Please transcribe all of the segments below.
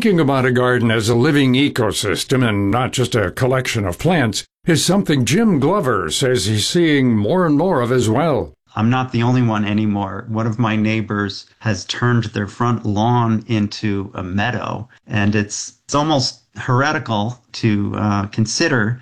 Thinking about a garden as a living ecosystem and not just a collection of plants is something Jim Glover says he's seeing more and more of as well. I'm not the only one anymore. One of my neighbors has turned their front lawn into a meadow, and it's almost heretical to consider.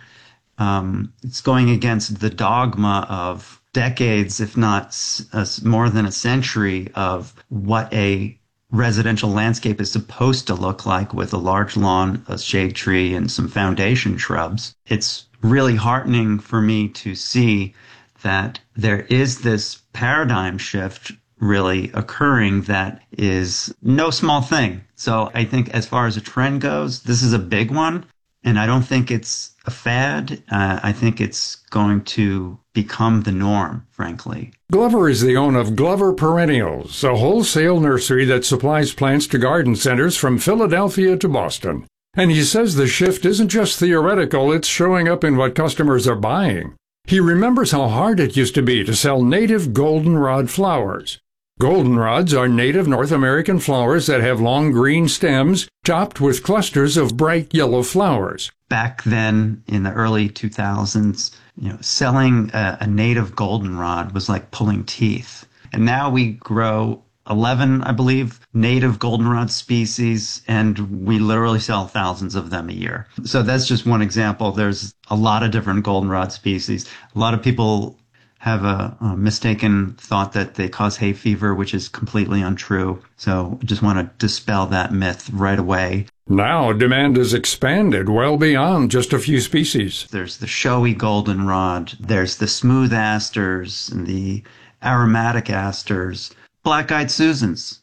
It's going against the dogma of decades, if not more than a century, of what a residential landscape is supposed to look like, with a large lawn, a shade tree, and some foundation shrubs. It's really heartening for me to see that there is this paradigm shift really occurring that is no small thing. So I think as far as a trend goes, this is a big one. And I don't think it's a fad. I think it's going to become the norm, frankly. Glover is the owner of Glover Perennials, a wholesale nursery that supplies plants to garden centers from Philadelphia to Boston. And he says the shift isn't just theoretical, it's showing up in what customers are buying. He remembers how hard it used to be to sell native goldenrod flowers. Goldenrods are native North American flowers that have long green stems topped with clusters of bright yellow flowers. Back then, in the early 2000s, selling a native goldenrod was like pulling teeth. And now we grow 11, I believe, native goldenrod species, and we literally sell thousands of them a year. So that's just one example. There's a lot of different goldenrod species. A lot of people have a mistaken thought that they cause hay fever, which is completely untrue. So I just want to dispel that myth right away. Now demand has expanded well beyond just a few species. There's the showy goldenrod, there's the smooth asters and the aromatic asters, black-eyed Susans.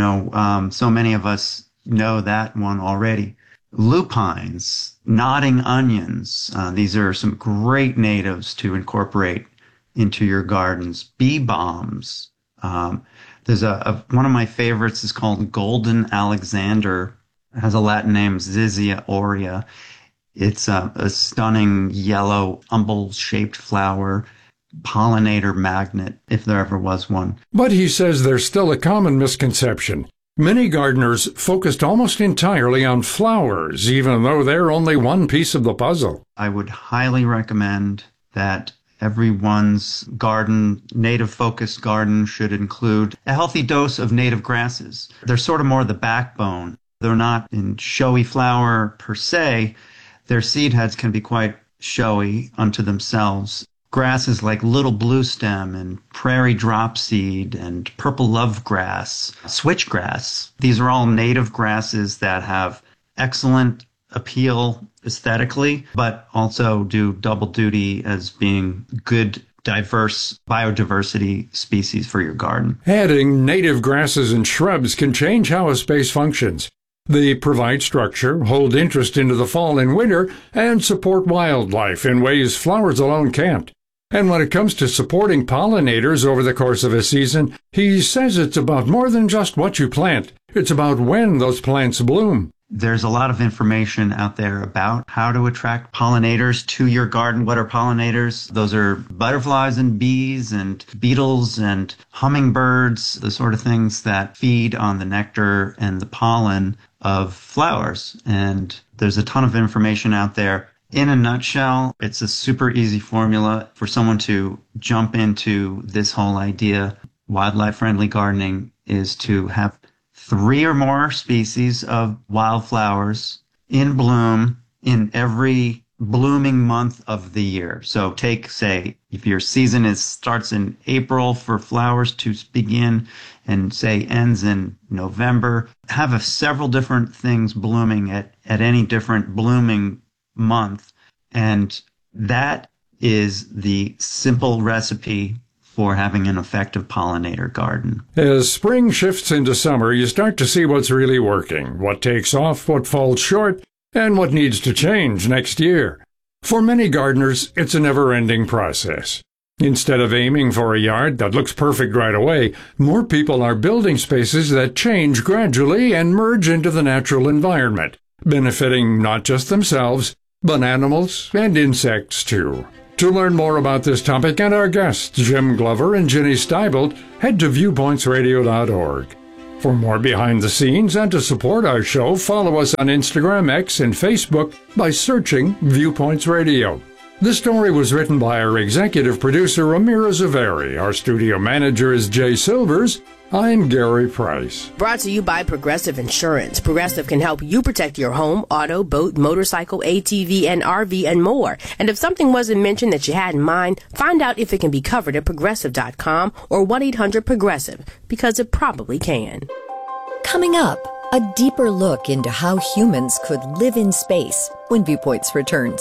So many of us know that one already. Lupines, nodding onions. These are some great natives to incorporate into your gardens. Bee balms. There's one of my favorites is called Golden Alexander. It has a Latin name, Zizia aurea. It's a stunning yellow umbel-shaped flower, pollinator magnet, if there ever was one. But he says there's still a common misconception. Many gardeners focused almost entirely on flowers, even though they're only one piece of the puzzle. I would highly recommend that everyone's garden, native-focused garden, should include a healthy dose of native grasses. They're sort of more the backbone. They're not in showy flower per se. Their seed heads can be quite showy unto themselves. Grasses like little bluestem and prairie dropseed and purple lovegrass, switchgrass. These are all native grasses that have excellent appeal aesthetically, but also do double duty as being good, diverse biodiversity species for your garden. Adding native grasses and shrubs can change how a space functions. They provide structure, hold interest into the fall and winter, and support wildlife in ways flowers alone can't. And when it comes to supporting pollinators over the course of a season, he says it's about more than just what you plant. It's about when those plants bloom. There's a lot of information out there about how to attract pollinators to your garden. What are pollinators? Those are butterflies and bees and beetles and hummingbirds, the sort of things that feed on the nectar and the pollen of flowers. And there's a ton of information out there. In a nutshell, it's a super easy formula for someone to jump into this whole idea. Wildlife-friendly gardening is to have 3 or more species of wildflowers in bloom in every blooming month of the year. So take, say, if your season starts in April for flowers to begin and, say, ends in November, have several different things blooming at any different blooming month. And that is the simple recipe for having an effective pollinator garden. As spring shifts into summer, you start to see what's really working, what takes off, what falls short, and what needs to change next year. For many gardeners, it's a never-ending process. Instead of aiming for a yard that looks perfect right away, more people are building spaces that change gradually and merge into the natural environment, benefiting not just themselves, but animals and insects too. To learn more about this topic and our guests, Jim Glover and Ginny Stiebelt, head to viewpointsradio.org. For more behind the scenes and to support our show, follow us on Instagram, X, and Facebook by searching Viewpoints Radio. This story was written by our executive producer, Amira Zaveri. Our studio manager is Jay Silvers. I'm Gary Price. Brought to you by Progressive Insurance. Progressive can help you protect your home, auto, boat, motorcycle, ATV, and RV, and more. And if something wasn't mentioned that you had in mind, find out if it can be covered at Progressive.com or 1-800-PROGRESSIVE, because it probably can. Coming up, a deeper look into how humans could live in space when Viewpoints returns.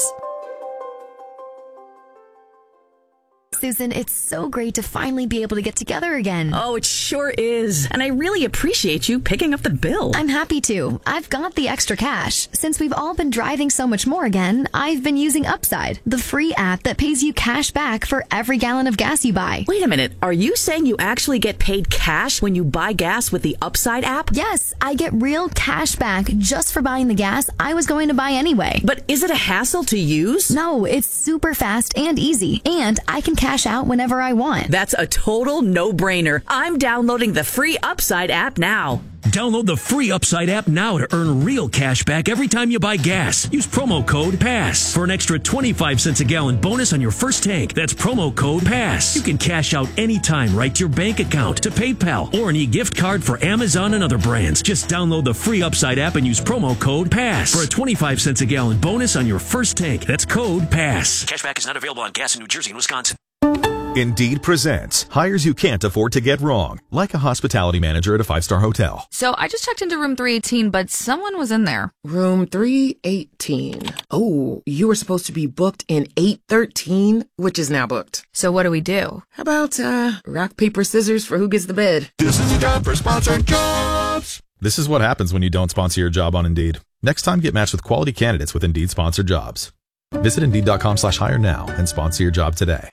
Susan, it's so great to finally be able to get together again. Oh, it sure is. And I really appreciate you picking up the bill. I'm happy to. I've got the extra cash. Since we've all been driving so much more again, I've been using Upside, the free app that pays you cash back for every gallon of gas you buy. Wait a minute. Are you saying you actually get paid cash when you buy gas with the Upside app? Yes, I get real cash back just for buying the gas I was going to buy anyway. But is it a hassle to use? No, it's super fast and easy, and I can cash out whenever I want. That's a total no-brainer. I'm downloading the free Upside app now. Download the free Upside app now to earn real cash back every time you buy gas. Use promo code PASS for an extra 25 cents a gallon bonus on your first tank. That's promo code PASS. You can cash out anytime right to your bank account, to PayPal, or an e-gift card for Amazon and other brands. Just download the free Upside app and use promo code PASS for a 25 cents a gallon bonus on your first tank. That's code PASS. Cashback is not available on gas in New Jersey and Wisconsin. Indeed presents hires you can't afford to get wrong, like a hospitality manager at a 5-star hotel. So I just checked into room 318, but someone was in there. Room 318. Oh, you were supposed to be booked in 813, which is now booked. So what do we do? How about, rock, paper, scissors for who gets the bed? This is a job for sponsored jobs. This is what happens when you don't sponsor your job on Indeed. Next time, get matched with quality candidates with Indeed sponsored jobs. Visit Indeed.com/hire now and sponsor your job today.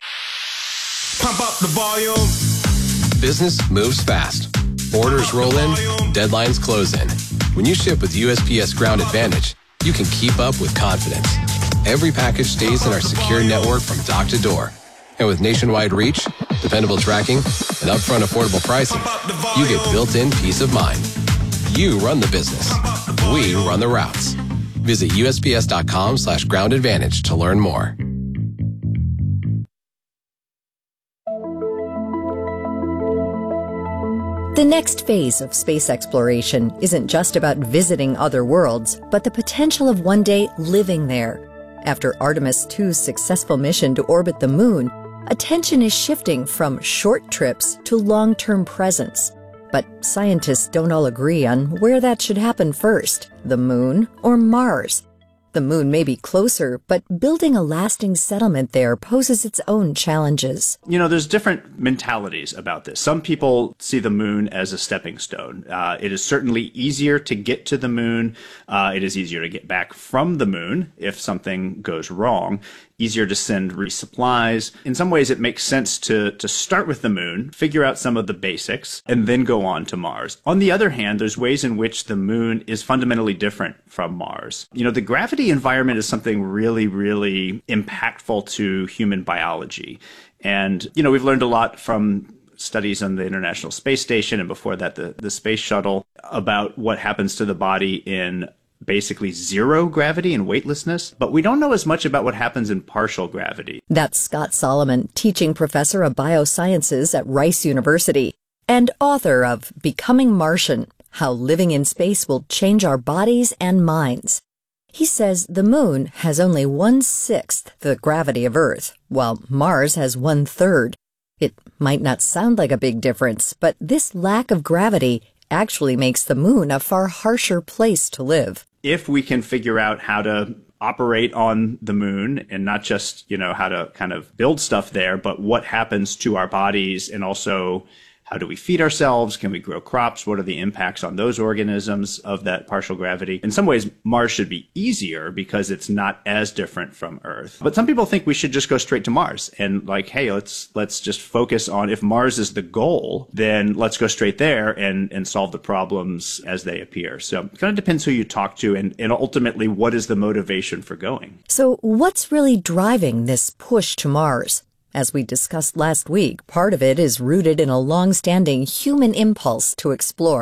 Pump up the volume. Business moves fast. Orders roll in, deadlines close in. When you ship with USPS Ground Advantage, you can keep up with confidence. Every package stays in our secure network from dock to door. And with nationwide reach, dependable tracking, and upfront affordable pricing, you get built-in peace of mind. You run the business. We run the routes. Visit USPS.com/Ground Advantage to learn more. The next phase of space exploration isn't just about visiting other worlds, but the potential of one day living there. After Artemis II's successful mission to orbit the moon, attention is shifting from short trips to long-term presence. But scientists don't all agree on where that should happen first, the moon or Mars. The moon may be closer, but building a lasting settlement there poses its own challenges. You know, there's different mentalities about this. Some people see the moon as a stepping stone. It is certainly easier to get to the moon. It is easier to get back from the moon if something goes wrong. Easier to send resupplies. In some ways, it makes sense to start with the moon, figure out some of the basics, and then go on to Mars. On the other hand, there's ways in which the moon is fundamentally different from Mars. You know, the gravity environment is something really, really impactful to human biology. And, you know, we've learned a lot from studies on the International Space Station and before that, the Space Shuttle, about what happens to the body in basically zero gravity and weightlessness, but we don't know as much about what happens in partial gravity. That's Scott Solomon, teaching professor of biosciences at Rice University and author of Becoming Martian, How Living in Space Will Change Our Bodies and Minds. He says the moon has only 1/6 the gravity of Earth, while Mars has 1/3. It might not sound like a big difference, but this lack of gravity actually makes the moon a far harsher place to live. If we can figure out how to operate on the moon and not just, you know, how to kind of build stuff there, but what happens to our bodies and also how do we feed ourselves? Can we grow crops? What are the impacts on those organisms of that partial gravity? In some ways, Mars should be easier because it's not as different from Earth. But some people think we should just go straight to Mars and like, hey, let's just focus on if Mars is the goal, then let's go straight there and solve the problems as they appear. So it kind of depends who you talk to and ultimately what is the motivation for going. So what's really driving this push to Mars? As we discussed last week, part of it is rooted in a long-standing human impulse to explore.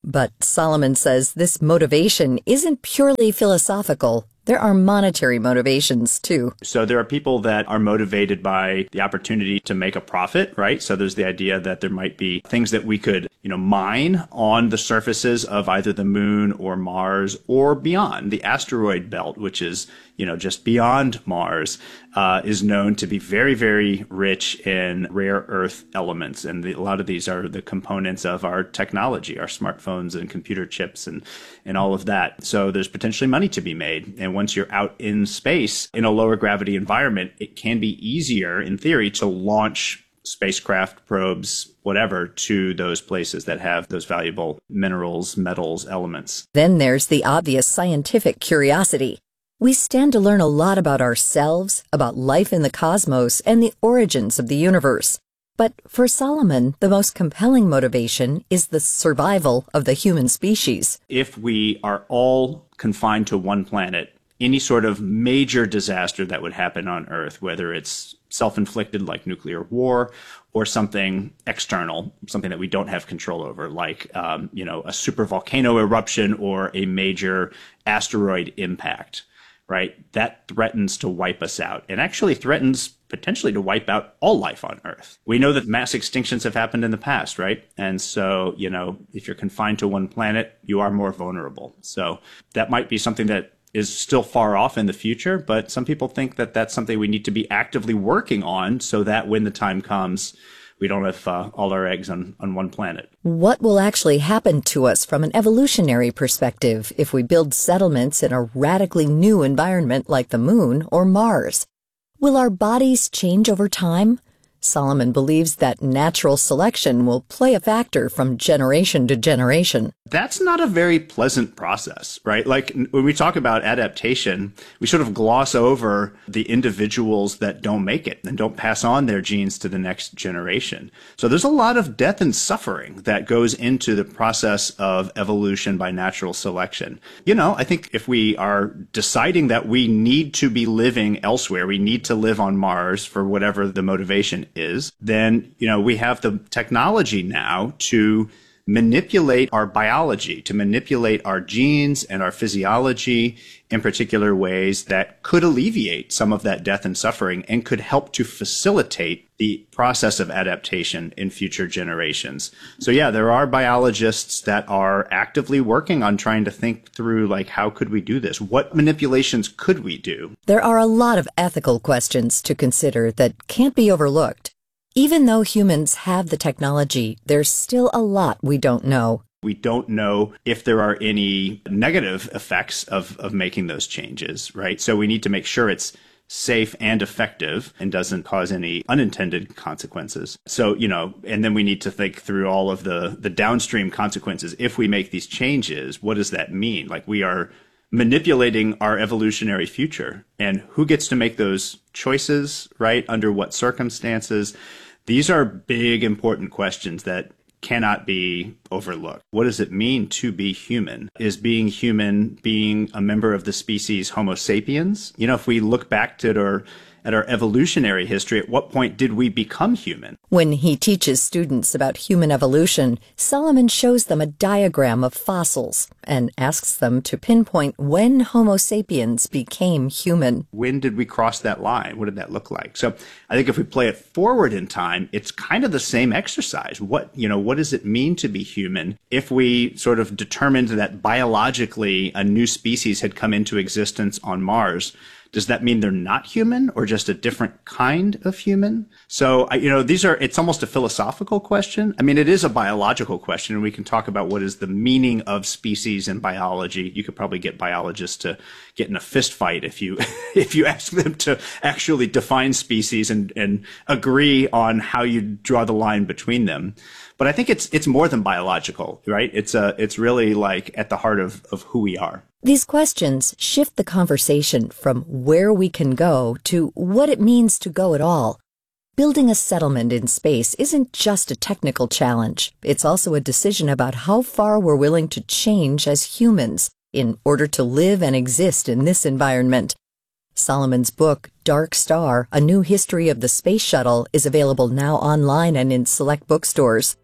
But Solomon says this motivation isn't purely philosophical. There are monetary motivations, too. So there are people that are motivated by the opportunity to make a profit, right? So there's the idea that there might be things that we could, mine on the surfaces of either the moon or Mars or beyond. The asteroid belt, which is, just beyond Mars, is known to be very, very rich in rare earth elements. And a lot of these are the components of our technology, our smartphones and computer chips and all of that. So there's potentially money to be made. And once you're out in space in a lower gravity environment, it can be easier, in theory, to launch spacecraft, probes, whatever, to those places that have those valuable minerals, metals, elements. Then there's the obvious scientific curiosity. We stand to learn a lot about ourselves, about life in the cosmos, and the origins of the universe. But for Solomon, the most compelling motivation is the survival of the human species. If we are all confined to one planet, any sort of major disaster that would happen on Earth, whether it's self-inflicted like nuclear war or something external, something that we don't have control over, like, a super volcano eruption or a major asteroid impact, right? That threatens to wipe us out and actually threatens potentially to wipe out all life on Earth. We know that mass extinctions have happened in the past, right? And so, if you're confined to one planet, you are more vulnerable. So that might be something that is still far off in the future, but some people think that that's something we need to be actively working on so that when the time comes, we don't have all our eggs on one planet. What will actually happen to us from an evolutionary perspective if we build settlements in a radically new environment like the moon or Mars? Will our bodies change over time? Solomon believes that natural selection will play a factor from generation to generation. That's not a very pleasant process, right? Like when we talk about adaptation, we sort of gloss over the individuals that don't make it and don't pass on their genes to the next generation. So there's a lot of death and suffering that goes into the process of evolution by natural selection. I think if we are deciding that we need to be living elsewhere, we need to live on Mars for whatever the motivation is, then, we have the technology now to manipulate our biology, to manipulate our genes and our physiology in particular ways that could alleviate some of that death and suffering and could help to facilitate the process of adaptation in future generations. So yeah, there are biologists that are actively working on trying to think through, like, how could we do this? What manipulations could we do? There are a lot of ethical questions to consider that can't be overlooked. Even though humans have the technology, there's still a lot we don't know. We don't know if there are any negative effects of making those changes, right? So we need to make sure it's safe and effective and doesn't cause any unintended consequences. So, and then we need to think through all of the downstream consequences. If we make these changes, what does that mean? Like, we are manipulating our evolutionary future, and who gets to make those choices, right? Under what circumstances? These are big, important questions that cannot be overlooked. What does it mean to be human? Is being human being a member of the species Homo sapiens? If we look back to at our evolutionary history, at what point did we become human? When he teaches students about human evolution, Solomon shows them a diagram of fossils and asks them to pinpoint when Homo sapiens became human. When did we cross that line? What did that look like? So I think if we play it forward in time, it's kind of the same exercise. What does it mean to be human? If we sort of determined that biologically a new species had come into existence on Mars, does that mean they're not human or just a different kind of human? So, it's almost a philosophical question. I mean, it is a biological question, and we can talk about what is the meaning of species in biology. You could probably get biologists to get in a fist fight if you ask them to actually define species and agree on how you draw the line between them. But I think it's more than biological, right? It's really like at the heart of who we are. These questions shift the conversation from where we can go to what it means to go at all. Building a settlement in space isn't just a technical challenge. It's also a decision about how far we're willing to change as humans in order to live and exist in this environment. Solomon's book, Dark Star, A New History of the Space Shuttle, is available now online and in select bookstores.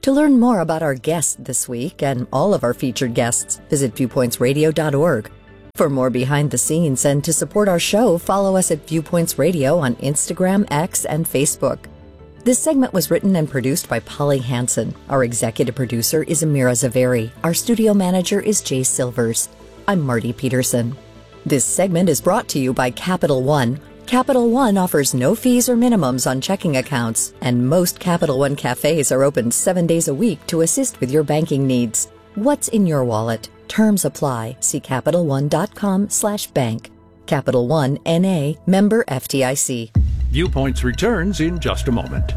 To learn more about our guest this week and all of our featured guests, visit viewpointsradio.org. For more behind the scenes and to support our show, follow us at Viewpoints Radio on Instagram, X, and Facebook. This segment was written and produced by Polly Hansen. Our executive producer is Amira Zaveri. Our studio manager is Jay Silvers. I'm Marty Peterson. This segment is brought to you by Capital One. Capital One offers no fees or minimums on checking accounts, and most Capital One cafes are open 7 days a week to assist with your banking needs. What's in your wallet? Terms apply. See CapitalOne.com/bank. Capital One, N.A., member FDIC. Viewpoints returns in just a moment.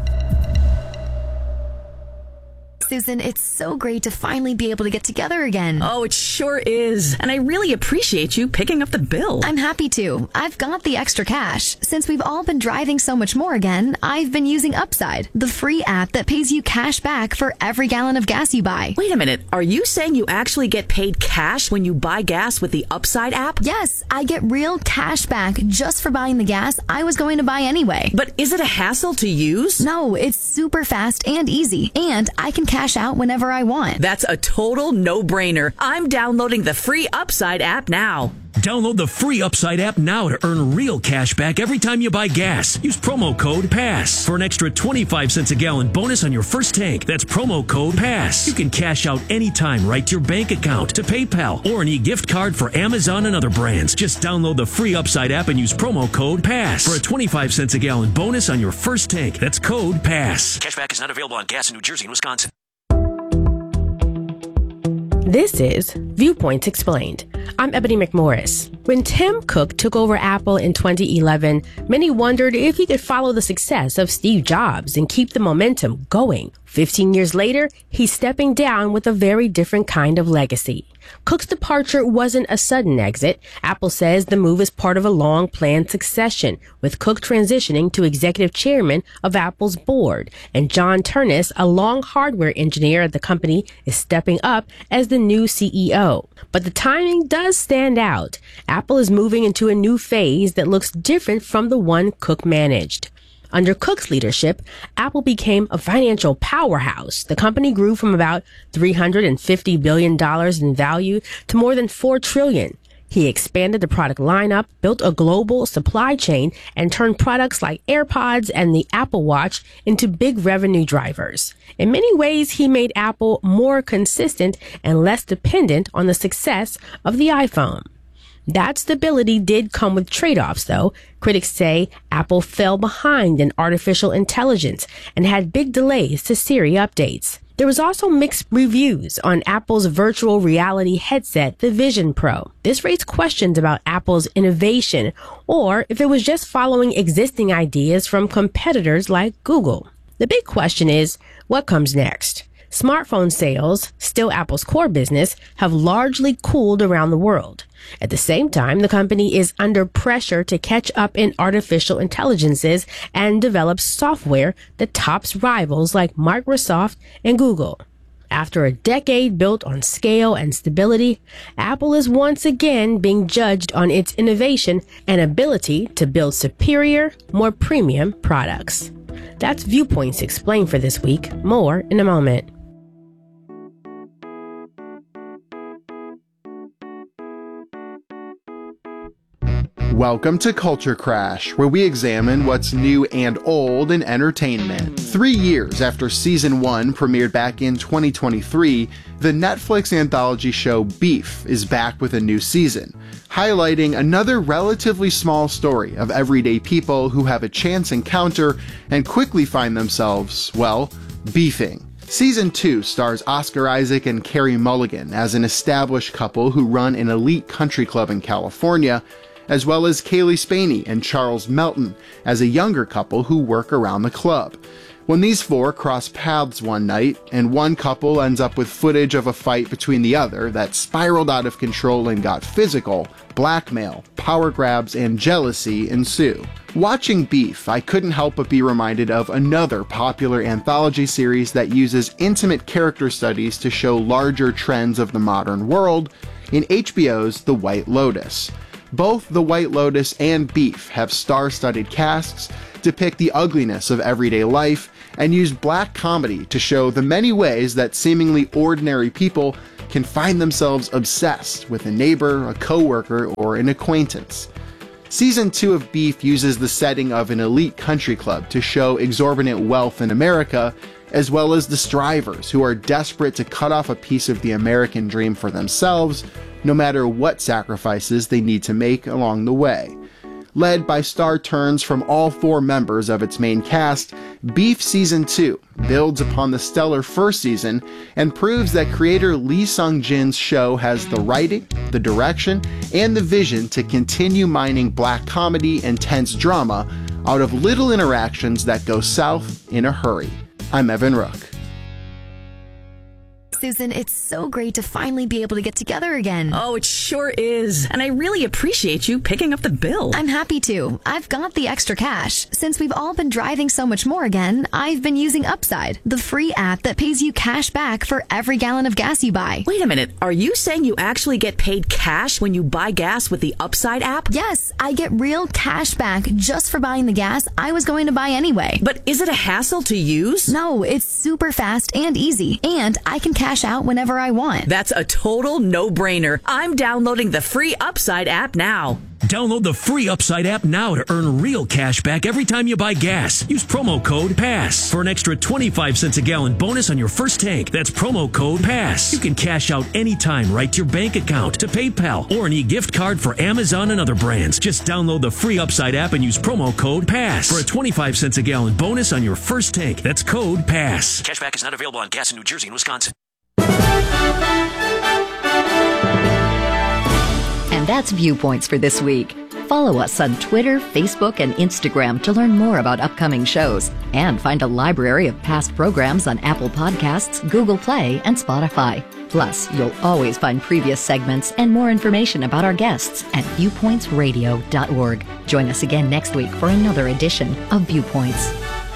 Susan, it's so great to finally be able to get together again. Oh, it sure is. And I really appreciate you picking up the bill. I'm happy to. I've got the extra cash. Since we've all been driving so much more again, I've been using Upside, the free app that pays you cash back for every gallon of gas you buy. Wait a minute. Are you saying you actually get paid cash when you buy gas with the Upside app? Yes, I get real cash back just for buying the gas I was going to buy anyway. But is it a hassle to use? No, it's super fast and easy, and I can cash out whenever I want. That's a total no-brainer. I'm downloading the free Upside app now. Download the free Upside app now to earn real cash back every time you buy gas. Use promo code PASS for an extra 25 cents a gallon bonus on your first tank. That's promo code PASS. You can cash out anytime right to your bank account, to PayPal, or an e-gift card for Amazon and other brands. Just download the free Upside app and use promo code PASS for a 25 cents a gallon bonus on your first tank. That's code PASS. Cashback is not available on gas in New Jersey and Wisconsin. This is Viewpoints Explained. I'm Ebony McMorris. When Tim Cook took over Apple in 2011, many wondered if he could follow the success of Steve Jobs and keep the momentum going. 15 years later, he's stepping down with a very different kind of legacy. Cook's departure wasn't a sudden exit. Apple says the move is part of a long-planned succession, with Cook transitioning to executive chairman of Apple's board, and John Ternus, a long hardware engineer at the company, is stepping up as the new CEO. But the timing does stand out. Apple is moving into a new phase that looks different from the one Cook managed. Under Cook's leadership, Apple became a financial powerhouse. The company grew from about $350 billion in value to more than $4 trillion. He expanded the product lineup, built a global supply chain, and turned products like AirPods and the Apple Watch into big revenue drivers. In many ways, he made Apple more consistent and less dependent on the success of the iPhone. That stability did come with trade-offs, though. Critics say Apple fell behind in artificial intelligence and had big delays to Siri updates. There was also mixed reviews on Apple's virtual reality headset, the Vision Pro. This raised questions about Apple's innovation, or if it was just following existing ideas from competitors like Google. The big question is, what comes next? Smartphone sales, still Apple's core business, have largely cooled around the world. At the same time, the company is under pressure to catch up in artificial intelligences and develop software that tops rivals like Microsoft and Google. After a decade built on scale and stability, Apple is once again being judged on its innovation and ability to build superior, more premium products. That's Viewpoints Explained for this week. More in a moment. Welcome to Culture Crash, where we examine what's new and old in entertainment. 3 years after Season 1 premiered back in 2023, the Netflix anthology show Beef is back with a new season, highlighting another relatively small story of everyday people who have a chance encounter and quickly find themselves, well, beefing. Season 2 stars Oscar Isaac and Carey Mulligan as an established couple who run an elite country club in California, as well as Kaylee Spaney and Charles Melton as a younger couple who work around the club. When these four cross paths one night, and one couple ends up with footage of a fight between the other that spiraled out of control and got physical, blackmail, power grabs, and jealousy ensue. Watching Beef, I couldn't help but be reminded of another popular anthology series that uses intimate character studies to show larger trends of the modern world in HBO's The White Lotus. Both The White Lotus and Beef have star-studded casts, depict the ugliness of everyday life, and use black comedy to show the many ways that seemingly ordinary people can find themselves obsessed with a neighbor, a coworker, or an acquaintance. Season 2 of Beef uses the setting of an elite country club to show exorbitant wealth in America, as well as the strivers who are desperate to cut off a piece of the American dream for themselves, no matter what sacrifices they need to make along the way. Led by star turns from all 4 members of its main cast, Beef Season 2 builds upon the stellar first season and proves that creator Lee Sung-jin's show has the writing, the direction, and the vision to continue mining black comedy and tense drama out of little interactions that go south in a hurry. I'm Evan Rook. Susan, it's so great to finally be able to get together again. Oh, it sure is. And I really appreciate you picking up the bill. I'm happy to. I've got the extra cash. Since we've all been driving so much more again, I've been using Upside, the free app that pays you cash back for every gallon of gas you buy. Wait a minute. Are you saying you actually get paid cash when you buy gas with the Upside app? Yes, I get real cash back just for buying the gas I was going to buy anyway. But is it a hassle to use? No, it's super fast and easy. And I can cash out whenever I want. That's a total no-brainer. I'm downloading the free Upside app now. Download the free Upside app now to earn real cash back every time you buy gas. Use promo code PASS for an extra 25 cents a gallon bonus on your first tank. That's promo code PASS. You can cash out anytime right to your bank account, to PayPal, or an e-gift card for Amazon and other brands. Just download the free Upside app and use promo code PASS for a 25 cents a gallon bonus on your first tank. That's code PASS. Cashback is not available on gas in New Jersey and Wisconsin. And that's Viewpoints for this week. Follow us on Twitter, Facebook, and Instagram to learn more about upcoming shows and find a library of past programs on Apple Podcasts, Google Play, and Spotify. Plus, you'll always find previous segments and more information about our guests at viewpointsradio.org. Join us again next week for another edition of Viewpoints.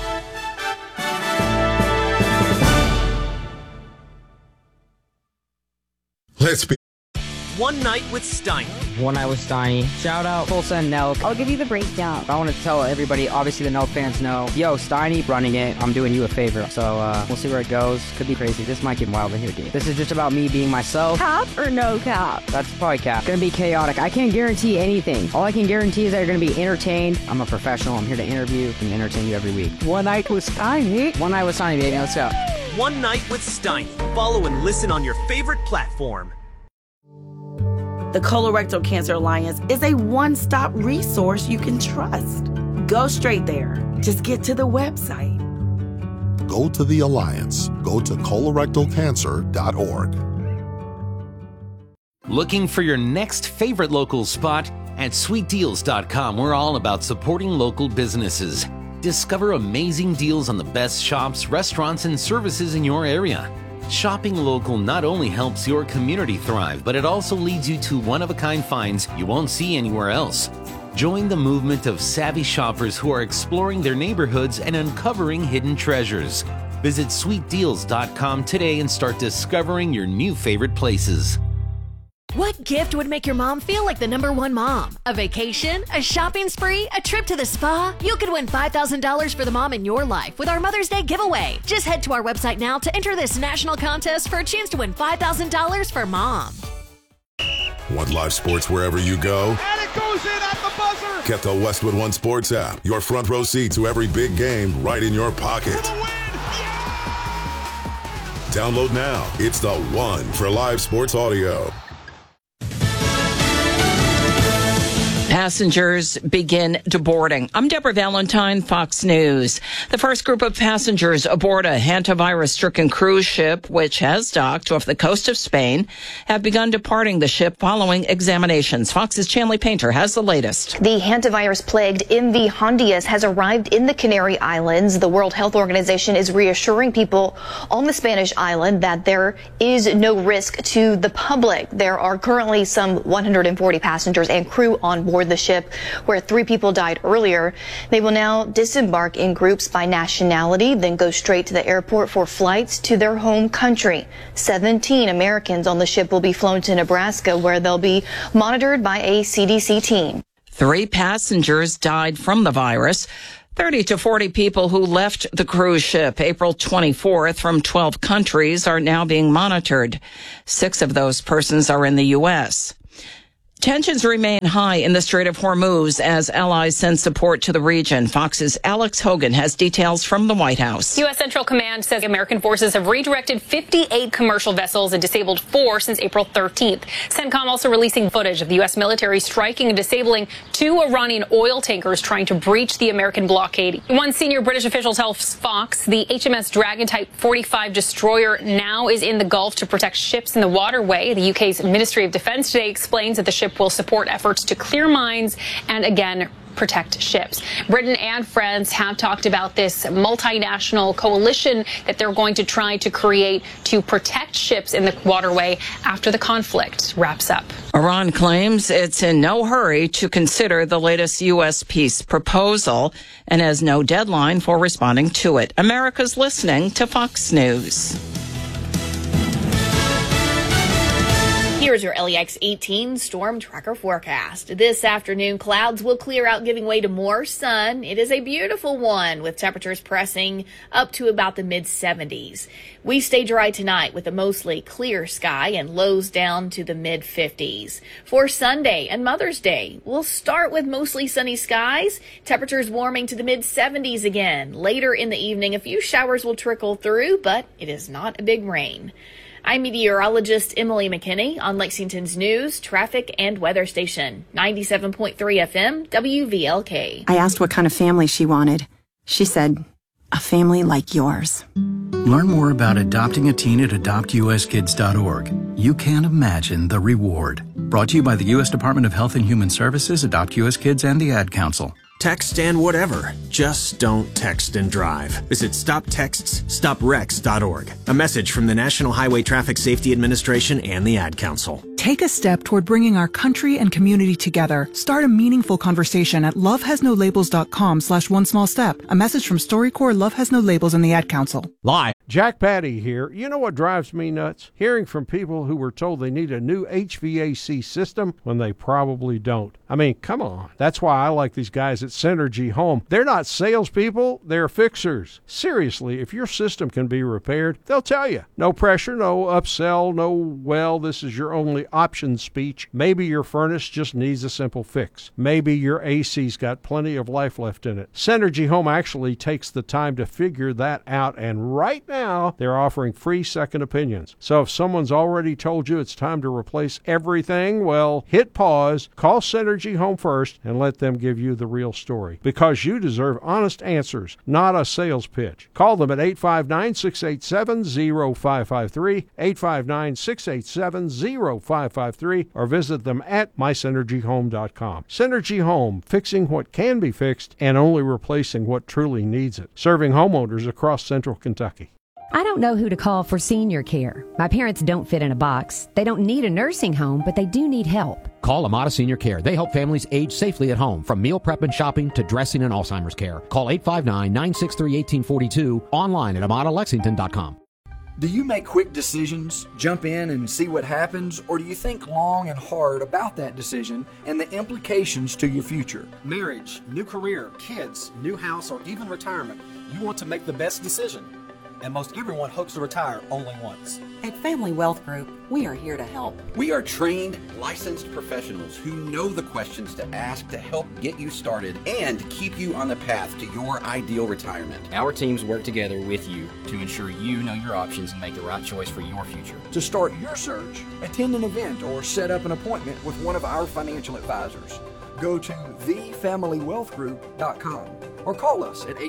Let's be. One Night with Steiny. One Night with Steiny. Shout out Tulsa and Nelk. I'll give you the breakdown. I want to tell everybody, obviously the Nelk fans know, yo, Steiny running it. I'm doing you a favor. So we'll see where it goes. Could be crazy. This might get wild in here, dude. This is just about me being myself. Cap or no cap? That's probably cap. Gonna be chaotic. I can't guarantee anything. All I can guarantee is that you're gonna be entertained. I'm a professional. I'm here to interview and entertain you every week. One Night with Steiny. One Night with Steiny, baby. Let's go. One Night with Steiny. Follow and listen on your favorite platform. The Colorectal Cancer Alliance is a one-stop resource you can trust. Go straight there. Just get to the website. Go to the Alliance. Go to colorectalcancer.org. Looking for your next favorite local spot? At sweetdeals.com, we're all about supporting local businesses. Discover amazing deals on the best shops, restaurants, and services in your area. Shopping local not only helps your community thrive, but it also leads you to one-of-a-kind finds you won't see anywhere else. Join the movement of savvy shoppers who are exploring their neighborhoods and uncovering hidden treasures. Visit sweetdeals.com today and start discovering your new favorite places. What gift would make your mom feel like the #1 mom? A vacation? A shopping spree? A trip to the spa? You could win $5,000 for the mom in your life with our Mother's Day giveaway. Just head to our website now to enter this national contest for a chance to win $5,000 for mom. Want live sports wherever you go? And it goes in at the buzzer! Get the Westwood One Sports app. Your front row seat to every big game right in your pocket. Download now. It's the one for live sports audio. Passengers begin deboarding. I'm Deborah Valentine, Fox News. The first group of passengers aboard a hantavirus-stricken cruise ship, which has docked off the coast of Spain, have begun departing the ship following examinations. Fox's Chanley Painter has the latest. The hantavirus-plagued MV Hondias has arrived in the Canary Islands. The World Health Organization is reassuring people on the Spanish island that there is no risk to the public. There are currently some 140 passengers and crew on board the ship where 3 people died earlier. They will now disembark in groups by nationality, then go straight to the airport for flights to their home country. 17 Americans on the ship will be flown to Nebraska, where they'll be monitored by a CDC team. 3 passengers died from the virus. 30 to 40 people who left the cruise ship April 24th from 12 countries are now being monitored. 6 of those persons are in the U.S. Tensions remain high in the Strait of Hormuz as allies send support to the region. Fox's Alex Hogan has details from the White House. U.S. Central Command says American forces have redirected 58 commercial vessels and disabled 4 since April 13th. CENTCOM also releasing footage of the U.S. military striking and disabling 2 Iranian oil tankers trying to breach the American blockade. One senior British official tells Fox the HMS Dragon Type 45 destroyer now is in the Gulf to protect ships in the waterway. The UK's Ministry of Defence today explains that the ship will support efforts to clear mines and, again, protect ships. Britain and France have talked about this multinational coalition that they're going to try to create to protect ships in the waterway after the conflict wraps up. Iran claims it's in no hurry to consider the latest U.S. peace proposal and has no deadline for responding to it. America's listening to Fox News. Here's your LEX 18 storm tracker forecast. This afternoon, clouds will clear out, giving way to more sun. It is a beautiful one, with temperatures pressing up to about the mid-70s. We stay dry tonight with a mostly clear sky and lows down to the mid-50s. For Sunday and Mother's Day, we'll start with mostly sunny skies, temperatures warming to the mid-70s again. Later in the evening, a few showers will trickle through, but it is not a big rain. I'm meteorologist Emily McKinney on Lexington's news, traffic, and weather station, 97.3 FM, WVLK. I asked what kind of family she wanted. She said, a family like yours. Learn more about adopting a teen at adoptuskids.org. You can't imagine the reward. Brought to you by the U.S. Department of Health and Human Services, Adopt U.S. Kids, and the Ad Council. Text and whatever. Just don't text and drive. Visit StopTextsStopWrecks.org. A message from the National Highway Traffic Safety Administration and the Ad Council. Take a step toward bringing our country and community together. Start a meaningful conversation at lovehasnolabels.com/onesmallstep. A message from StoryCorps, Love Has No Labels, and the Ad Council. Lie. Jack Patty here. You know what drives me nuts? Hearing from people who were told they need a new HVAC system when they probably don't. I mean, come on. That's why I like these guys at Synergy Home. They're not salespeople, they're fixers. Seriously, if your system can be repaired, they'll tell you. No pressure, no upsell, no, well, this is your only option speech. Maybe your furnace just needs a simple fix. Maybe your AC's got plenty of life left in it. Synergy Home actually takes the time to figure that out, and right now they're offering free second opinions. So if someone's already told you it's time to replace everything, well, hit pause, call Synergy Home first, and let them give you the real story. Because you deserve honest answers, not a sales pitch. Call them at 859-687-0553, 859-687-0553, or visit them at mysynergyhome.com. Synergy Home, fixing what can be fixed and only replacing what truly needs it. Serving homeowners across central Kentucky. I don't know who to call for senior care. My parents don't fit in a box. They don't need a nursing home, but they do need help. Call Amada Senior Care. They help families age safely at home, from meal prep and shopping to dressing and Alzheimer's care. Call 859-963-1842, online at AmadaLexington.com. Do you make quick decisions, jump in and see what happens, or do you think long and hard about that decision and the implications to your future? Marriage, new career, kids, new house, or even retirement. You want to make the best decision. And most everyone hopes to retire only once. At Family Wealth Group, we are here to help. We are trained, licensed professionals who know the questions to ask to help get you started and keep you on the path to your ideal retirement. Our teams work together with you to ensure you know your options and make the right choice for your future. To start your search, attend an event or set up an appointment with one of our financial advisors. Go to thefamilywealthgroup.com or call us at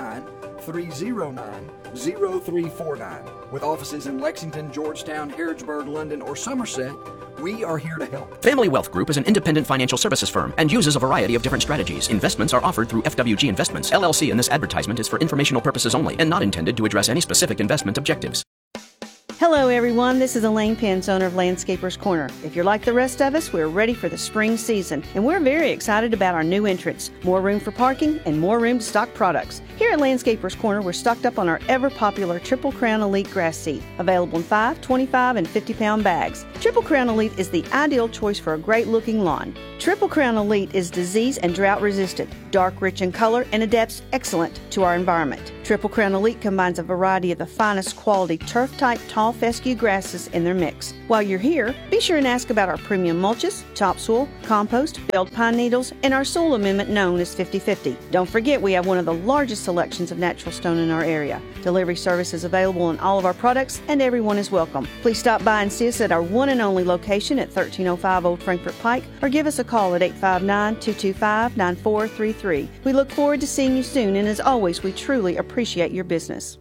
859-309-0349. With offices in Lexington, Georgetown, Harrodsburg, London, or Somerset, we are here to help. Family Wealth Group is an independent financial services firm and uses a variety of different strategies. Investments are offered through FWG Investments, LLC, and this advertisement is for informational purposes only and not intended to address any specific investment objectives. Hello everyone, this is Elaine Pence, owner of Landscapers Corner. If you're like the rest of us, we're ready for the spring season, and we're very excited about our new entrance. More room for parking and more room to stock products. Here at Landscapers Corner, we're stocked up on our ever-popular Triple Crown Elite grass seed, available in 5, 25, and 50-pound bags. Triple Crown Elite is the ideal choice for a great-looking lawn. Triple Crown Elite is disease and drought resistant, dark, rich in color, and adapts excellent to our environment. Triple Crown Elite combines a variety of the finest quality turf-type tall fescue grasses in their mix. While you're here, be sure and ask about our premium mulches, topsoil, compost, belled pine needles, and our soil amendment known as 50/50. Don't forget we have one of the largest selections of natural stone in our area. Delivery service is available on all of our products, and everyone is welcome. Please stop by and see us at our one and only location at 1305 Old Frankfort Pike, or give us a call at 859-225-9433. We look forward to seeing you soon, and as always, we truly appreciate your business.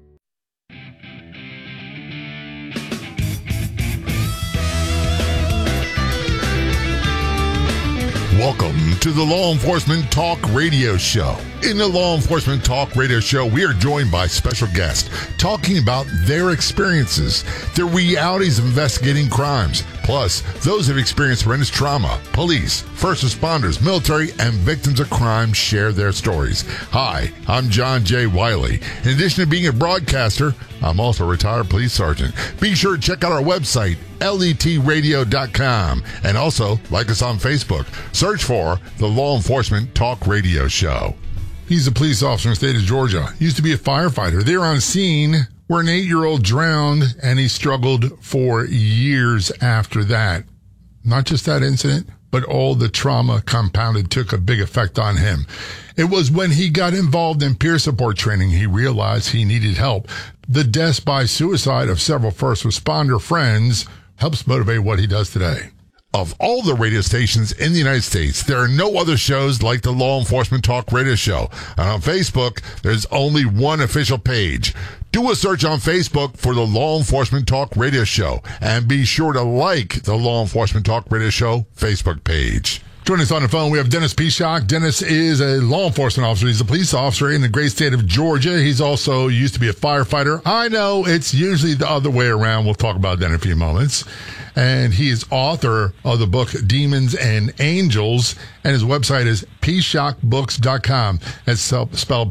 Welcome to the Law Enforcement Talk Radio Show. In the Law Enforcement Talk Radio Show, we are joined by special guests talking about their experiences, their realities of investigating crimes, plus those who have experienced horrendous trauma. Police, first responders, military, and victims of crime share their stories. Hi, I'm John J. Wiley. In addition to being a broadcaster, I'm also a retired police sergeant. Be sure to check out our website, letradio.com, and also like us on Facebook. Search for the Law Enforcement Talk Radio Show. He's a police officer in the state of Georgia. He used to be a firefighter. They were on scene where an 8-year-old drowned, and he struggled for years after that. Not just that incident, but all the trauma compounded took a big effect on him. It was when he got involved in peer support training he realized he needed help. The deaths by suicide of several first responder friends helps motivate what he does today. Of all the radio stations in the United States, there are no other shows like the Law Enforcement Talk Radio Show. And on Facebook, there's only one official page. Do a search on Facebook for the Law Enforcement Talk Radio Show. And be sure to like the Law Enforcement Talk Radio Show Facebook page. Joining us on the phone, we have Dennis Pishock. Dennis is a law enforcement officer. He's a police officer in the great state of Georgia. He's also used to be a firefighter. I know it's usually the other way around. We'll talk about that in a few moments. And he is author of the book Demons and Angels, and his website is pishockbooks.com. It's spelled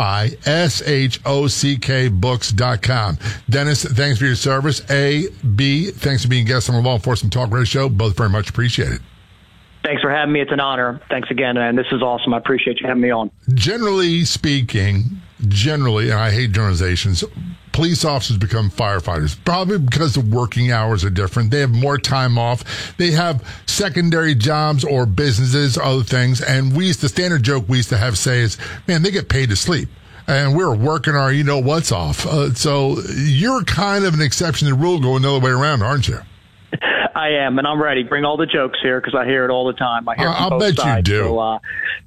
Pishock books.com. Dennis, thanks for your service. B, thanks for being a guest on the Law Enforcement Talk Radio Show. Both very much appreciated. Thanks for having me. It's an honor. Thanks again, and this is awesome. I appreciate you having me on. Generally speaking, and I hate generalizations, police officers become firefighters, probably because the working hours are different. They have more time off. They have secondary jobs or businesses, other things. And the standard joke we used to have say is, man, they get paid to sleep. And we're working our you-know-what's off. So you're kind of an exception to the rule going the other way around, aren't you? I am, and I'm ready. Bring all the jokes here because I hear it all the time. I hear it from I'll both bet sides. you do. So,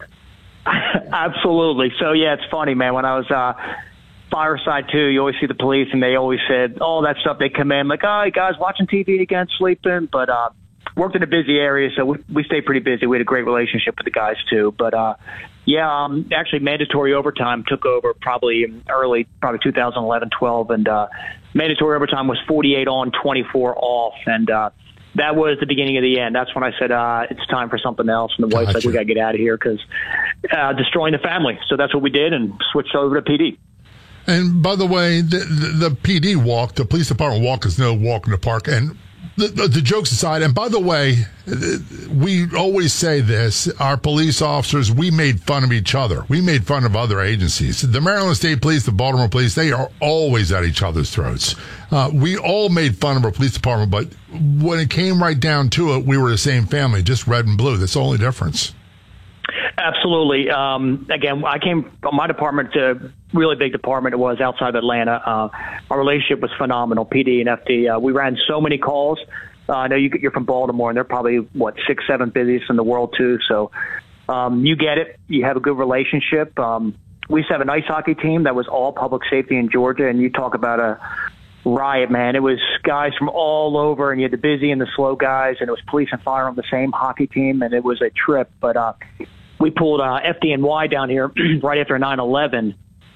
absolutely. So, yeah, it's funny, man. When I was fireside, too, you always see the police, and they always said all that stuff. They come in like, oh, you guys watching TV again, sleeping? But worked in a busy area, so we stayed pretty busy. We had a great relationship with the guys, too. But, actually mandatory overtime took over probably 2011, 12, and mandatory overtime was 48 on, 24 off, and that was the beginning of the end. That's when I said, it's time for something else. And the wife's like, we got to get out of here because destroying the family. So that's what we did and switched over to PD. And by the way, the PD walk, the police department walk is no walk in the park. And the jokes aside, and by the way, we always say this, our police officers, we made fun of each other. We made fun of other agencies. The Maryland State Police, the Baltimore Police, they are always at each other's throats. We all made fun of our police department, but when it came right down to it, we were the same family, just red and blue. That's the only difference. Absolutely. Again, I came from my department to really big department. It was outside of Atlanta. Our relationship was phenomenal, PD and FD. We ran so many calls. I know you're from Baltimore, and they're probably, 6, 7 busiest in the world, too. So you get it. You have a good relationship. We used to have an ice hockey team that was all public safety in Georgia, and you talk about a riot, man. It was guys from all over, and you had the busy and the slow guys, and it was police and fire on the same hockey team, and it was a trip. But we pulled FDNY down here right after 9/11,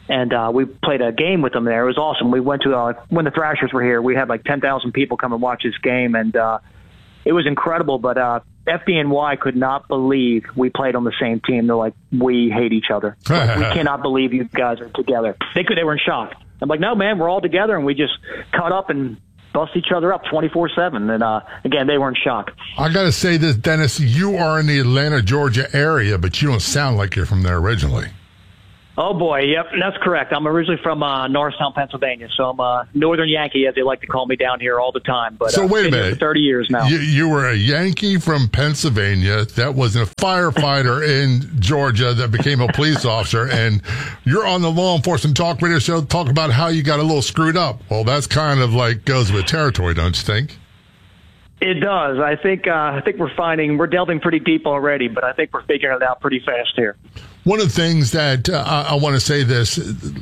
And we played a game with them there. It was awesome. We went to when the Thrashers were here. We had like 10,000 people come and watch this game, and it was incredible. But FDNY could not believe we played on the same team. They're like, we hate each other. Like, we cannot believe you guys are together. They were in shock. I'm like, no, man, we're all together, and we just caught up and bust each other up 24/7. And again, they were in shock. I got to say this, Dennis, you are in the Atlanta, Georgia area, but you don't sound like you're from there originally. Oh, boy. Yep, that's correct. I'm originally from Norristown, Pennsylvania, so I'm a Northern Yankee, as they like to call me down here all the time. But so wait a been here minute. for 30 years now. You were a Yankee from Pennsylvania that was a firefighter in Georgia that became a police officer, and you're on the Law Enforcement Talk Radio Show talking about how you got a little screwed up. Well, that's kind of like goes with territory, don't you think? It does. I think we're delving pretty deep already, but I think we're figuring it out pretty fast here. One of the things that I want to say this,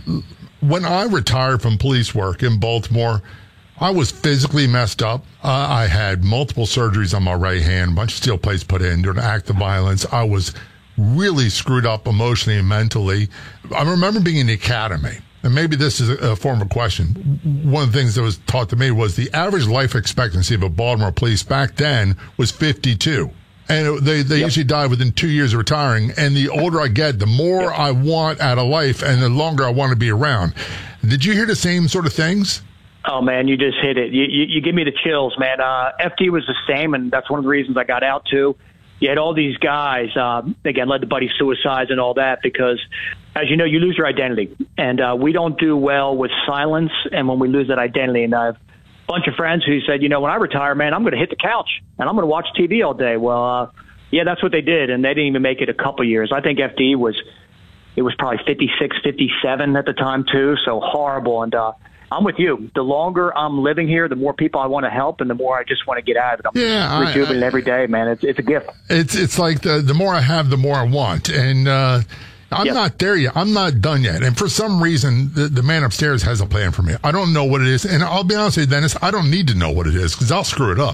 when I retired from police work in Baltimore, I was physically messed up. I had multiple surgeries on my right hand, a bunch of steel plates put in during an act of violence. I was really screwed up emotionally and mentally. I remember being in the academy, and maybe this is a form of question. One of the things that was taught to me was the average life expectancy of a Baltimore police back then was 52. And they usually die within 2 years of retiring. And the older I get, the more I want out of life and the longer I want to be around. Did you hear the same sort of things? Oh, man, you just hit it. You give me the chills, man. FD was the same, and that's one of the reasons I got out, too. You had all these guys, again, led to buddy suicides and all that because, as you know, you lose your identity. And we don't do well with silence and when we lose that identity. And I've bunch of friends who said, when I retire, man, I'm going to hit the couch and I'm going to watch TV all day. Well, yeah, that's what they did. And they didn't even make it a couple years. I think FD was probably 56, 57 at the time too. So horrible. And, I'm with you. The longer I'm living here, the more people I want to help and the more I just want to get out of it. I'm rejuvenated every day, man. It's a gift. It's like the more I have, the more I want. And, I'm not there yet. I'm not done yet. And for some reason, the man upstairs has a plan for me. I don't know what it is. And I'll be honest with you, Dennis, I don't need to know what it is because I'll screw it up.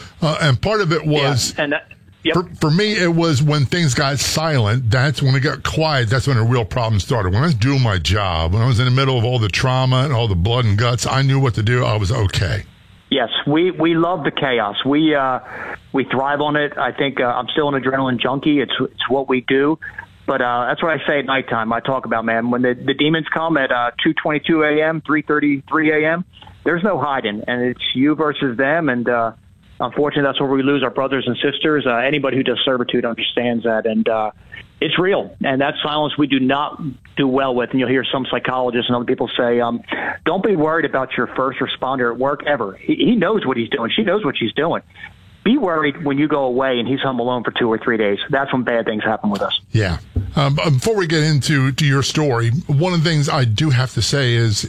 And part of it was, for me, it was when things got silent. That's when it got quiet. That's when a real problem started. When I was doing my job, when I was in the middle of all the trauma and all the blood and guts, I knew what to do. I was okay. Yes, we love the chaos. We thrive on it. I think I'm still an adrenaline junkie. It's what we do. But that's what I say at nighttime. I talk about, man, when the demons come at 2:22 a.m., 3:33 a.m., there's no hiding, and it's you versus them. And unfortunately, that's where we lose our brothers and sisters. Anybody who does servitude understands that, and it's real. And that silence we do not do well with. And you'll hear some psychologists and other people say, don't be worried about your first responder at work ever. He knows what he's doing. She knows what she's doing. Be worried when you go away and he's home alone for 2 or 3 days. That's when bad things happen with us. Yeah. Before we get into your story, one of the things I do have to say is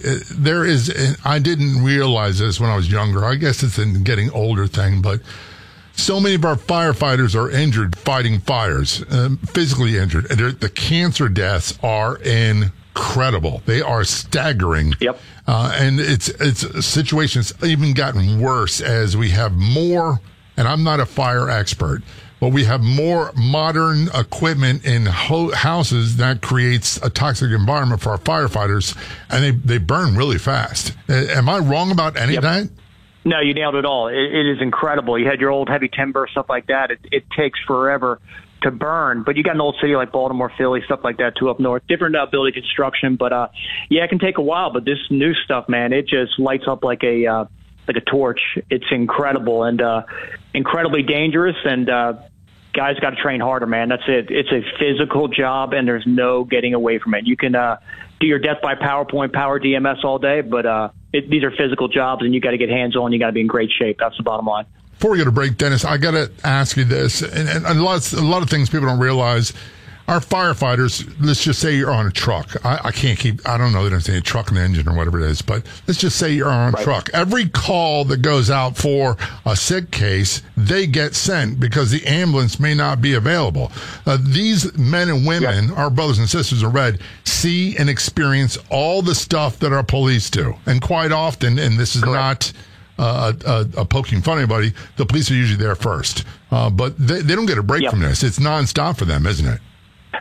I didn't realize this when I was younger. I guess it's a getting older thing, but so many of our firefighters are injured fighting fires, physically injured. The cancer deaths are incredible. They are staggering. Yep. And it's situations even gotten worse as we have more. And I'm not a fire expert, but we have more modern equipment in houses that creates a toxic environment for our firefighters, and they burn really fast. Am I wrong about any of that? No, you nailed it all. It is incredible. You had your old heavy timber, stuff like that. It takes forever to burn, but you got an old city like Baltimore, Philly, stuff like that too up north. Different building construction, but it can take a while. But this new stuff, man, it just lights up like a torch. It's incredible and incredibly dangerous, and guys got to train harder, man. That's it. It's a physical job, and there's no getting away from it. You can do your death by PowerPoint, power DMS all day, but these are physical jobs, and you got to get hands-on. You got to be in great shape. That's the bottom line. Before we go to break, Dennis, I got to ask you this, and a lot of things people don't realize. Our firefighters, let's just say you're on a truck. I don't know that I'm saying a truck and engine or whatever it is, but let's just say you're on a truck. Every call that goes out for a sick case, they get sent because the ambulance may not be available. These men and women, our brothers and sisters in red, see and experience all the stuff that our police do. And quite often, and this is not a poking fun at anybody, the police are usually there first. But they don't get a break from this. It's nonstop for them, isn't it?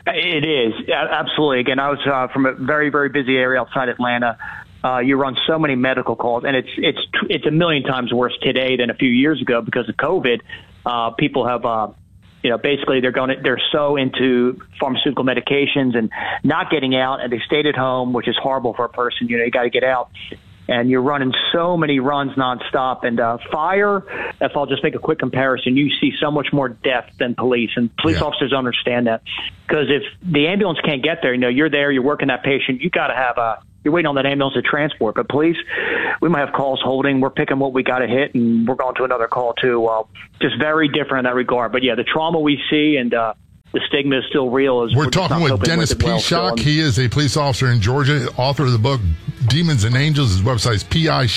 It is. Absolutely. Again, I was from a very, very busy area outside Atlanta. You run so many medical calls, and it's a million times worse today than a few years ago because of COVID. People have, basically they're so into pharmaceutical medications and not getting out, and they stayed at home, which is horrible for a person. You got to get out. And you're running so many runs nonstop. And fire, if I'll just make a quick comparison, you see so much more death than police. And police officers understand that. Because if the ambulance can't get there, you're there, you're working that patient, you got to have you're waiting on that ambulance to transport. But police, we might have calls holding. We're picking what we got to hit, and we're going to another call, too. Just very different in that regard. But, yeah, the trauma we see and the stigma is still real. We're talking with Dennis Pishock. He is a police officer in Georgia, author of the book Demons and Angels. His website is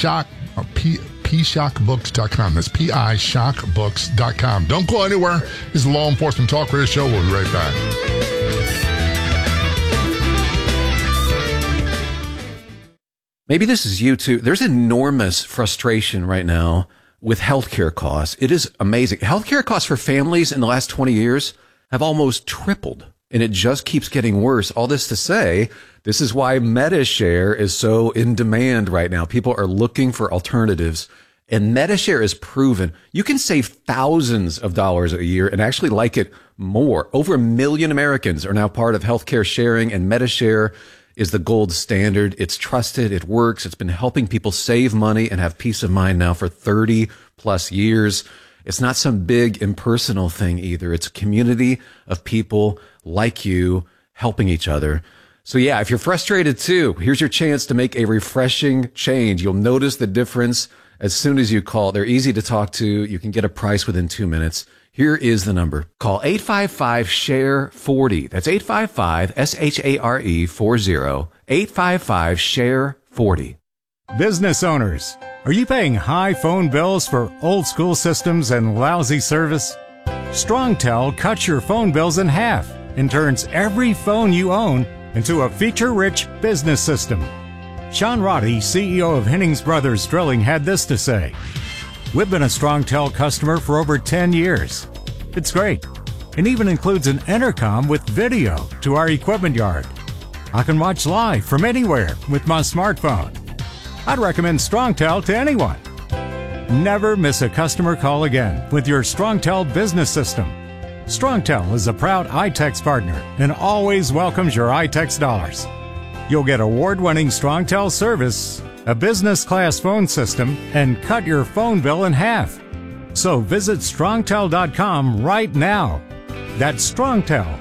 pishockbooks.com. That's pishockbooks.com. Don't go anywhere. This is the Law Enforcement Talk Radio Show. We'll be right back. Maybe this is you too. There's enormous frustration right now with healthcare costs. It is amazing. Healthcare costs for families in the last 20 years have almost tripled, and it just keeps getting worse. All this to say, this is why MediShare is so in demand right now. People are looking for alternatives, and MediShare is proven. You can save thousands of dollars a year and actually like it more. Over 1 million Americans are now part of healthcare sharing, and MediShare is the gold standard. It's trusted. It works. It's been helping people save money and have peace of mind now for 30 plus years. It's not some big impersonal thing either. It's a community of people like you helping each other. So yeah, if you're frustrated too, here's your chance to make a refreshing change. You'll notice the difference as soon as you call. They're easy to talk to. You can get a price within 2 minutes. Here is the number. Call 855-SHARE-40. That's 855-SHARE-40. 855-SHARE-40. Business owners, are you paying high phone bills for old school systems and lousy service? StrongTel cuts your phone bills in half and turns every phone you own into a feature-rich business system. Sean Roddy, CEO of Hennings Brothers Drilling, had this to say. We've been a StrongTel customer for over 10 years. It's great. It even includes an intercom with video to our equipment yard. I can watch live from anywhere with my smartphone. I'd recommend StrongTel to anyone. Never miss a customer call again with your StrongTel business system. StrongTel is a proud iTex partner and always welcomes your iTex dollars. You'll get award-winning StrongTel service, a business-class phone system, and cut your phone bill in half. So visit StrongTel.com right now. That's StrongTel,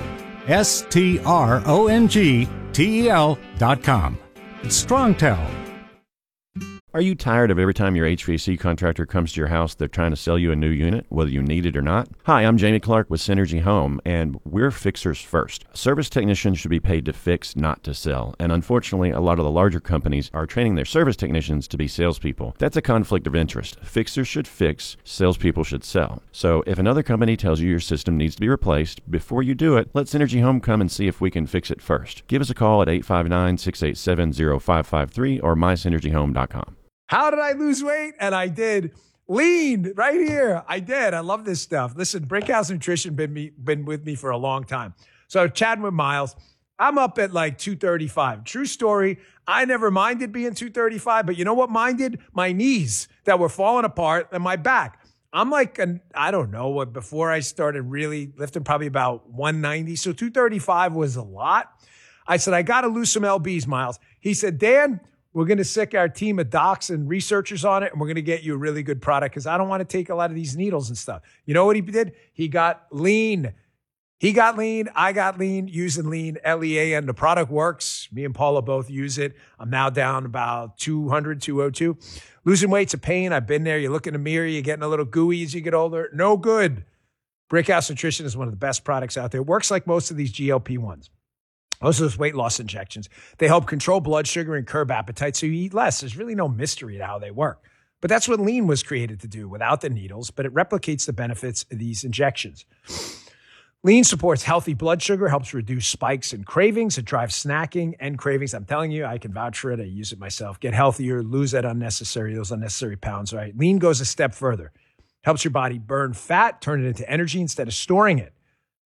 StrongTel.com. It's StrongTel. Are you tired of every time your HVAC contractor comes to your house, they're trying to sell you a new unit, whether you need it or not? Hi, I'm Jamie Clark with Synergy Home, and we're fixers first. Service technicians should be paid to fix, not to sell. And unfortunately, a lot of the larger companies are training their service technicians to be salespeople. That's a conflict of interest. Fixers should fix, salespeople should sell. So if another company tells you your system needs to be replaced, before you do it, let Synergy Home come and see if we can fix it first. Give us a call at 859-687-0553 or mysynergyhome.com. How did I lose weight? And I did. Lean right here. I did. I love this stuff. Listen, Brickhouse Nutrition been with me for a long time. So chatting with Miles, I'm up at like 235. True story. I never minded being 235, but you know what minded? My knees that were falling apart and my back. I'm like, I don't know, before I started really lifting, probably about 190. So 235 was a lot. I said, I got to lose some lbs, Miles. He said, Dan, we're going to sick our team of docs and researchers on it, and we're going to get you a really good product because I don't want to take a lot of these needles and stuff. You know what he did? He got lean. He got lean. I got lean using lean, LEAN. The product works. Me and Paula both use it. I'm now down about 200, 202. Losing weight's a pain. I've been there. You look in the mirror, you're getting a little gooey as you get older. No good. Brickhouse Nutrition is one of the best products out there. It works like most of these GLP-1s. Most of those weight loss injections, they help control blood sugar and curb appetite so you eat less. There's really no mystery to how they work. But that's what lean was created to do without the needles, but it replicates the benefits of these injections. Lean supports healthy blood sugar, helps reduce spikes and cravings. It drives snacking and cravings. I'm telling you, I can vouch for it. I use it myself. Get healthier, lose those unnecessary pounds, right? Lean goes a step further. Helps your body burn fat, turn it into energy instead of storing it.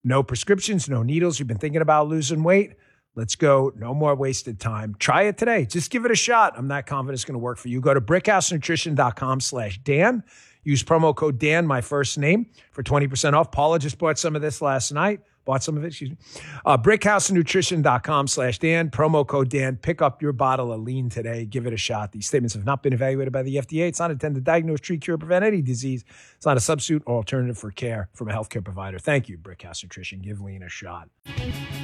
No prescriptions, no needles. You've been thinking about losing weight? Let's go. No more wasted time. Try it today. Just give it a shot. I'm not confident it's going to work for you. Go to brickhousenutrition.com/Dan. Use promo code Dan, my first name, for 20% off. Paula just bought some of this last night. Bought some of it, excuse me. brickhousenutrition.com/Dan. Promo code Dan. Pick up your bottle of lean today. Give it a shot. These statements have not been evaluated by the FDA. It's not intended to diagnose, treat, cure, prevent any disease. It's not a substitute or alternative for care from a healthcare provider. Thank you, Brickhouse Nutrition. Give lean a shot.